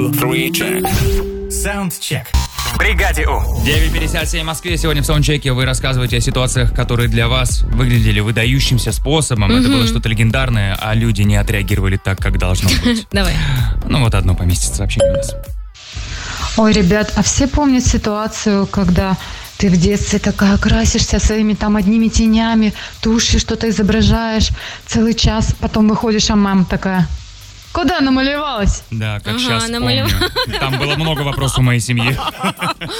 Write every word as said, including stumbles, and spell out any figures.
Саундчек. В бригаде У. девять пятьдесят семь в Москве. Сегодня в саундчеке вы рассказываете о ситуациях, которые для вас выглядели выдающимся способом. Mm-hmm. Это было что-то легендарное, а люди не отреагировали так, как должно быть. Давай. Ну вот одно поместится сообщение у нас. Ой, ребят, а все помнят ситуацию, когда ты в детстве такая красишься своими там одними тенями, тушью что-то изображаешь целый час, потом выходишь, а мама такая: куда намалевалась? Да, как Ага, сейчас намалев- помню. Там было много вопросов у моей семьи.